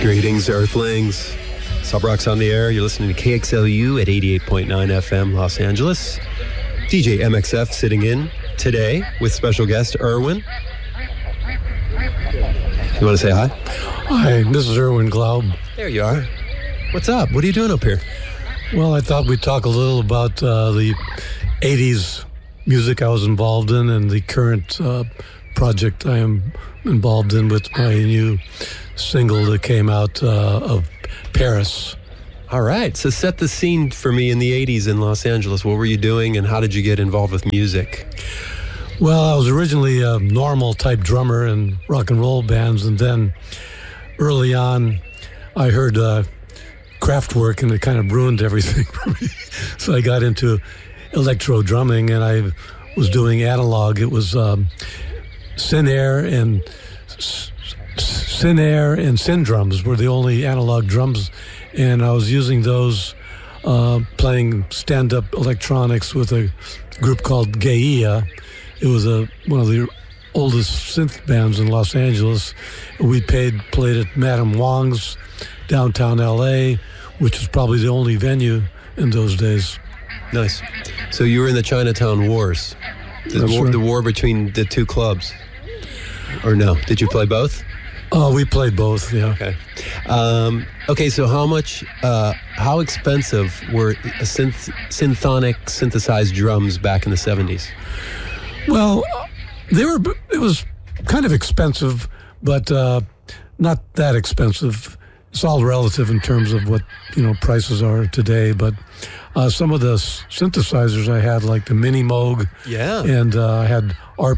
Greetings, Earthlings. Subrock's on the air. You're listening to KXLU at 88.9 FM, Los Angeles. DJ MXF sitting in today with special guest Erwin. You want to say hi? Hi, this is Erwin Glaub. There you are. What's up? What are you doing up here? Well, I thought we'd talk a little about the 80s music I was involved in and the current project I am involved in with my new single that came out of Paris. All right. So set the scene for me in the 80s in Los Angeles. What were you doing and how did you get involved with music? Well, I was originally a normal type drummer in rock and roll bands, and then early on I heard Kraftwerk, and it kind of ruined everything for me. So I got into electro drumming, and I was doing analog. It was Sinair and Sin drums were the only analog drums, and I was using those playing stand-up electronics with a group called Gaia. It was one of the oldest synth bands in Los Angeles. We played at Madame Wong's downtown L.A., which was probably the only venue in those days. Nice. So you were in the Chinatown Wars, the war between the two clubs, or no? Did you play both? We played both, yeah. Okay. Okay, so how expensive were symphonic synthesized drums back in the 70s? Well, it was kind of expensive, but not that expensive. It's all relative in terms of what, prices are today, but some of the synthesizers I had, like the Mini Moog, and I had ARP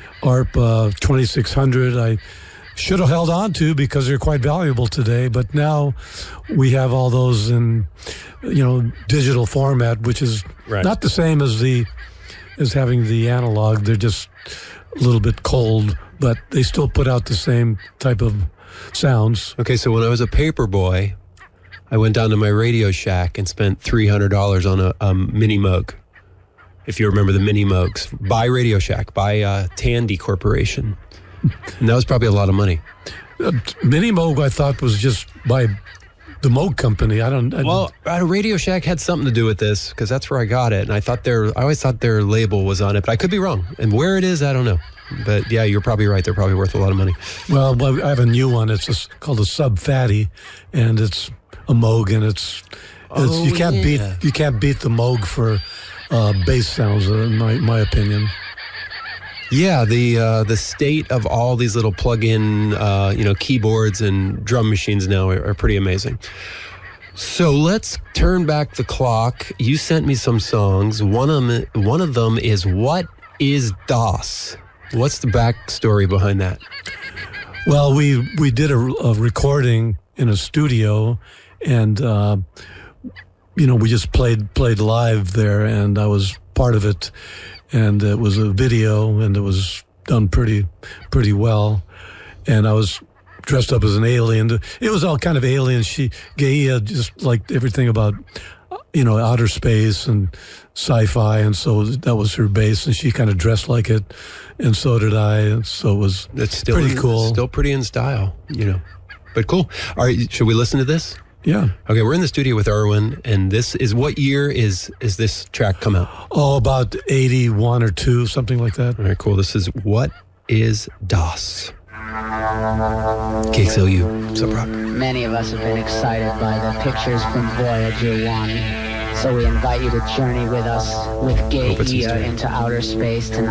2600, I should have held on to because they're quite valuable today, but now we have all those in, digital format, which is not the same as having the analog. They're just a little bit cold, but they still put out the same type of sounds. Okay, so when I was a paper boy, I went down to my Radio Shack and spent $300 on a Mini Moog. If you remember the Mini Moogs, by Radio Shack, by Tandy Corporation. And that was probably a lot of money. Mini Moog, I thought, was just by the Moog company. Radio Shack had something to do with this because that's where I got it, and I always thought their label was on it, but I could be wrong. And where it is, I don't know. But yeah, you're probably right. They're probably worth a lot of money. Well, I have a new one. It's called a Sub Fatty, and it's a Moog, and you can't beat the Moog for bass sounds, in my opinion. Yeah, the state of all these little plug-in, keyboards and drum machines now are pretty amazing. So let's turn back the clock. You sent me some songs. One of them is What is DOS? What's the backstory behind that? Well, we did a recording in a studio, and we just played live there, and I was part of it. And it was a video, and it was done pretty well. And I was dressed up as an alien. It was all kind of alien. Gaia just liked everything about, outer space and sci-fi, and so that was her base, and she kind of dressed like it, and so did I, and so it was pretty cool. Still pretty in style, But cool. All right, should we listen to this? Yeah. Okay, we're in the studio with Erwin, and this is, what year is this track come out? Oh, about 81 or 2, something like that. All right, cool. This is What is DOS? KXLU, Subrock. Many of us have been excited by the pictures from Voyager 1, so we invite you to journey with us with Gaia into outer space tonight.